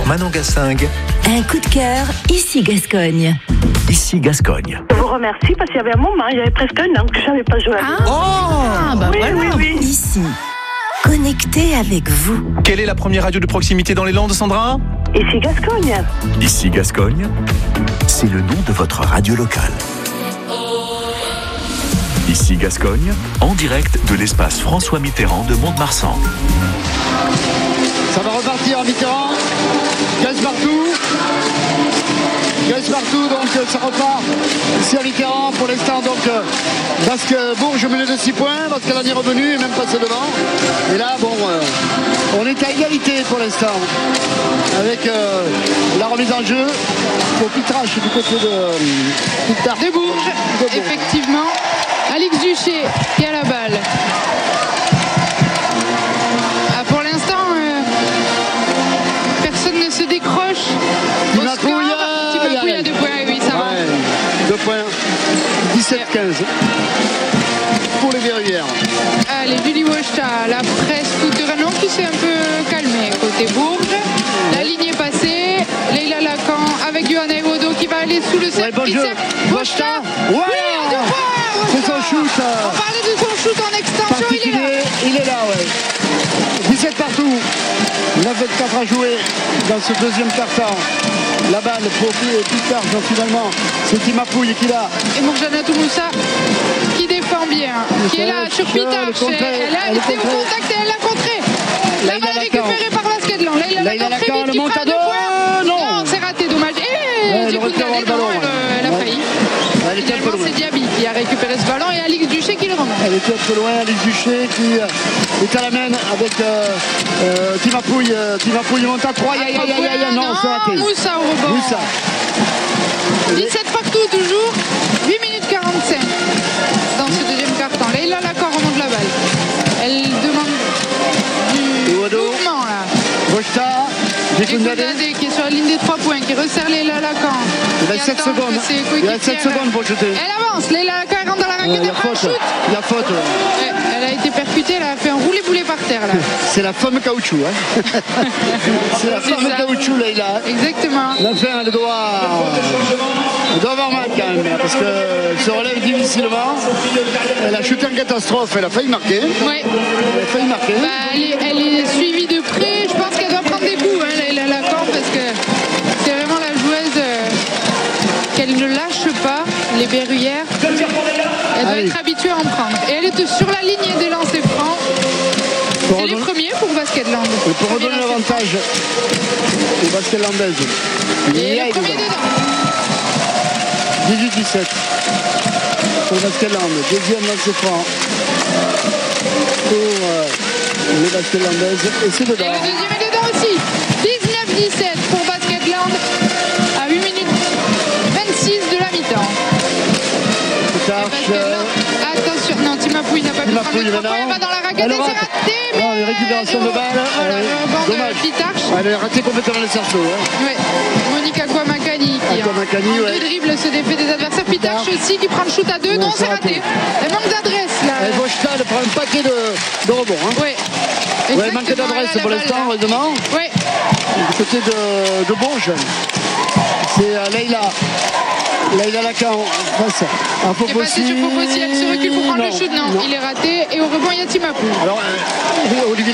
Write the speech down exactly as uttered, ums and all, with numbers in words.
Manon Gassingue. Un coup de cœur, ici Gascogne. Ici Gascogne. Je vous remercie parce qu'il y avait un moment, il y avait presque un an que je n'avais pas joué à Ah, l'époque. ah bah oui, voilà. oui, oui. Ici, connecté avec vous. Quelle est la première radio de proximité dans les Landes, Sandra? Ici Gascogne. Ici Gascogne, c'est le nom de votre radio locale. Ici Gascogne, en direct de l'espace François Mitterrand de Mont-de-Marsan. Ça va repartir à Mitterrand. Gaz partout. Gaz partout, donc ça repart ici à Mitterrand pour l'instant. Donc parce que Bourges menait de six points, parce qu'elle en est revenue et même passé devant. Et là, bon, euh, on est à égalité pour l'instant avec euh, la remise en jeu pour Pitrache du côté de, euh, de Bourges. De Bourges. Effectivement, Alix Duché qui a la balle. Ah, pour l'instant, euh, personne ne se décroche. Au score, Timapouille a deux points, oui, ça va. Ouais, deux points, dix-sept quinze pour les Verrières. Allez, Julie Wojta, la presse tout-terrain qui s'est un peu calmée côté Bourges. La ligne est passée. Leila Lacan avec Johanna Ewodo qui va aller sous le cercle. Ouais, bon jeu. Wojta, voilà. Oui, deux points. C'est son shoot. On parlait de son shoot en extension, il est là. Il est là, ouais. dix-sept partout. neuf vingt-quatre à jouer dans ce deuxième quart-temps. La balle pour Pitarch, donc finalement, c'est Timapouille qui l'a. Et Mourjana Toumoussa qui défend bien, qui est là sur Pitarch. Elle a été au contact et elle l'a contré. La balle récupérée par Basquetland. Leila Lacan, le monte à deux. Non, c'est raté, dommage. Et du coup, elle a failli. Finalement, c'est Diaby qui a récupéré ce ballon et Alix Duché qui le remet. Elle était un peu loin, Alix Duché qui est à la main avec euh, euh, Timapouille. Euh, Timapouille monte à trois. Aïe, aïe, aïe, aïe, aïe, non, c'est raté. Moussa au rebond. Moussa. dix-sept partout toujours, huit minutes quarante-cinq dans ce deuxième quart-temps. Leila Lacan remonte la balle. Elle demande du mouvement là. Wojta, Gekundade qui est sur la ligne des trois points, qui resserre Leila Lacan. Il reste sept secondes. Il reste sept secondes pour jeter. Elle avance, Leila Lacan rentre dans la raquette, elle prend le shoot. Il y a faute. Ouais, elle a été percutée, elle a fait un roulé-boulé par terre là. C'est la femme caoutchouc. Hein. C'est la femme caoutchouc, Leila. Exactement. La fin, elle doit, elle doit avoir mal quand même, parce qu'elle se relève difficilement. Elle a chuté en catastrophe, elle a failli marquer. Oui. Elle a failli marquer. Bah, elle, est, elle est suivie de près. Je pense qu'elle doit prendre des coups, hein, Leila Lacan, parce que c'est vraiment la joueuse euh, qu'elle ne lâche pas, les verrouillères. Elle doit Allez. être habituée à en prendre. Et elle est sur la ligne des lancers francs. C'est les premiers pour Basquetland. Et pour redonner l'avantage aux Basquetlandaises. Et le premier dedans. dix-huit dix-sept pour Basquetland. Deuxième lancer franc pour euh, les Basquetlandaises. Et c'est dedans. Et le deuxième est dedans aussi. dix-neuf dix-sept pour Basquetland à huit minutes vingt-six de la mi-temps. Attention, non, Timapouille n'a pas pu prendre le trois points. Elle va dans la raquette et c'est raté. Mais oh, les récupérations de balles. Voilà, le banc de Pitarch. Elle a raté complètement le cerceau. Hein. Ouais. Monique Aquamakani qui Aquamakani, en ouais. deux dribbles se défait des adversaires. Pitarch aussi qui prend le shoot à deux. Non, Non, c'est raté. Elle manque d'adresse là. Et Wojta, elle prend un paquet de, de rebonds. Hein. Ouais. Ouais, manque d'adresse pour l'instant, heureusement. Ouais. Du côté de, de Bourges. C'est euh, Leila. Leila Lacan face à Fopossi. Elle est passée sur Fopossi, elle se recule pour prendre non, le shoot. Non, non, il est raté. Et au rebond, il y a Timapouille. Alors, euh, Olivier